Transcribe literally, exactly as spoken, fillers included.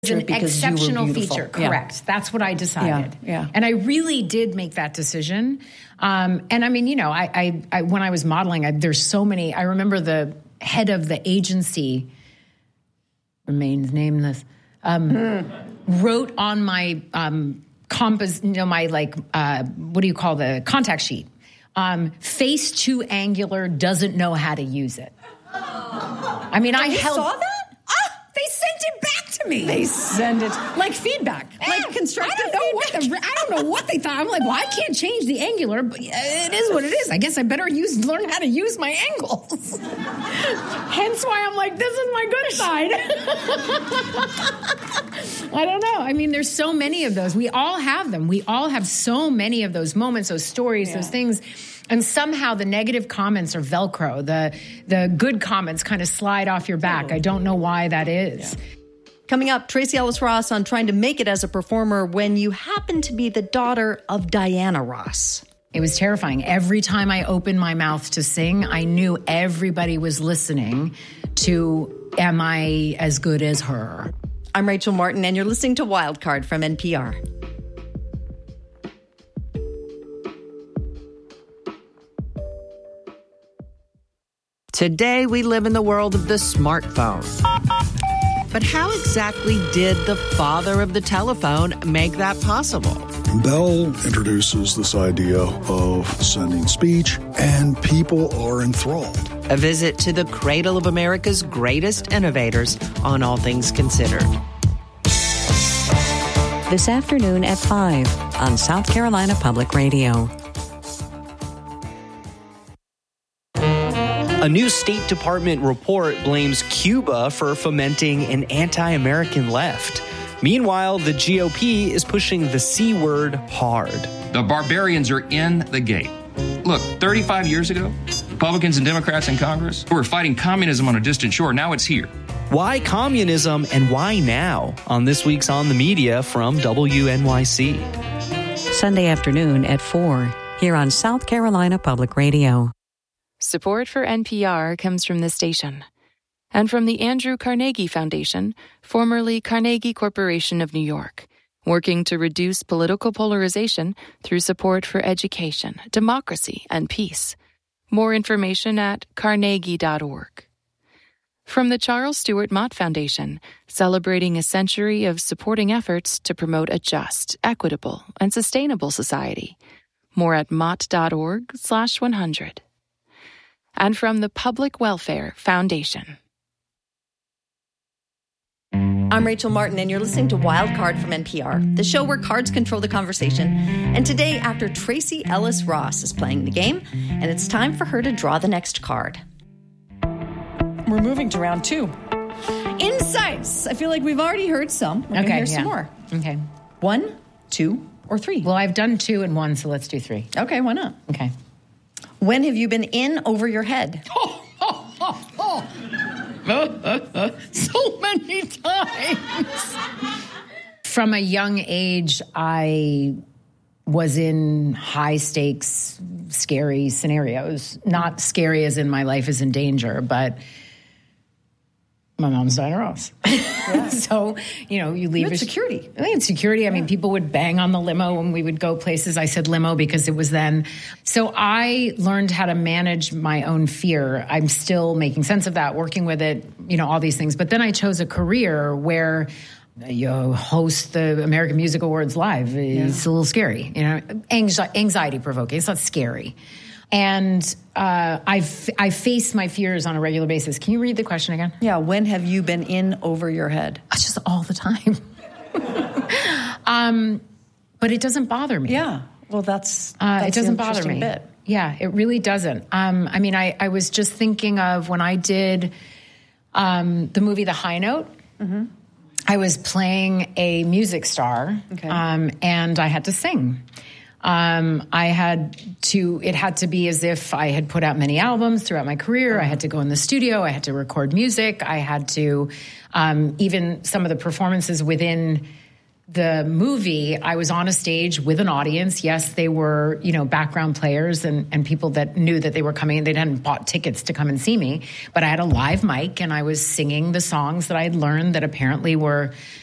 It's an exceptional feature, correct. Yeah. That's what I decided. Yeah, yeah. And I really did make that decision. Um, and I mean, you know, I, I, I when I was modeling, I, there's so many. I remember the head of the agency, remains nameless, um, mm. wrote on my um, compos, you know, my like, uh, what do you call the contact sheet? Um, face too angular, doesn't know how to use it. I mean, and I you held. saw that? They sent it back to me. They send it like feedback, yeah, like constructive I don't know feedback. What the, I don't know what they thought. I'm like, well, I can't change the angular, but it is what it is. I guess I better use learn how to use my angles. Hence why I'm like, this is my good side. I don't know. I mean, there's so many of those. We all have them. We all have so many of those moments, those stories, yeah. those things. And somehow the negative comments are Velcro. The the good comments kind of slide off your back. Totally. I don't know why that is. Yeah. Coming up, Tracee Ellis Ross on trying to make it as a performer when you happen to be the daughter of Diana Ross. It was terrifying. Every time I opened my mouth to sing, I knew everybody was listening to, am I as good as her? I'm Rachel Martin, and you're listening to Wildcard from N P R. Today, we live in the world of the smartphone. But how exactly did the father of the telephone make that possible? Bell introduces this idea of sending speech, and people are enthralled. A visit to the cradle of America's greatest innovators on All Things Considered. This afternoon at five on South Carolina Public Radio. A new State Department report blames Cuba for fomenting an anti-American left. Meanwhile, the G O P is pushing the C word hard. The barbarians are in the gate. Look, thirty-five years ago, Republicans and Democrats in Congress were fighting communism on a distant shore. Now it's here. Why communism and why now? On this week's On the Media from W N Y C. Sunday afternoon at four here on South Carolina Public Radio. Support for N P R comes from this station and from the Andrew Carnegie Foundation, formerly Carnegie Corporation of New York, working to reduce political polarization through support for education, democracy, and peace. More information at carnegie dot org. From the Charles Stewart Mott Foundation, celebrating a century of supporting efforts to promote a just, equitable, and sustainable society. More at mott dot org slash one hundred. And from the Public Welfare Foundation. I'm Rachel Martin, and you're listening to Wildcard from N P R, the show where cards control the conversation. And today, actor Tracee Ellis Ross is playing the game, and it's time for her to draw the next card. We're moving to round two. Insights. I feel like we've already heard some. We're okay, hear yeah. some more. Okay. One, two, or three? Well, I've done two and one, so let's do three. Okay, why not? Okay. When have you been in over your head? Oh, oh, oh, oh. So many times. From a young age, I was in high-stakes, scary scenarios. Not scary as in my life is in danger, but my mom's Diana Ross. Yeah. So, you know, you leave... You had security. I had security. I yeah. mean, people would bang on the limo when we would go places. I said limo because it was then. So I learned how to manage my own fear. I'm still making sense of that, working with it, you know, all these things. But then I chose a career where you host the American Music Awards live. It's yeah. a little scary, you know, Anxi- anxiety-provoking. It's not scary. And uh, I've, I face my fears on a regular basis. Can you read the question again? Yeah, when have you been in over your head? It's just all the time. um, but it doesn't bother me. Yeah, well, that's, uh, that's it doesn't the bother me. Bit. Yeah, it really doesn't. Um, I mean, I, I was just thinking of when I did um, the movie The High Note. Mm-hmm. I was playing a music star, okay. um, and I had to sing. Um, I had to, it had to be as if I had put out many albums throughout my career. I had to go in the studio. I had to record music. I had to, um, even some of the performances within the movie, I was on a stage with an audience. Yes, they were, you know, background players and, and people that knew that they were coming and they hadn't bought tickets to come and see me. But I had a live mic and I was singing the songs that I had learned that apparently were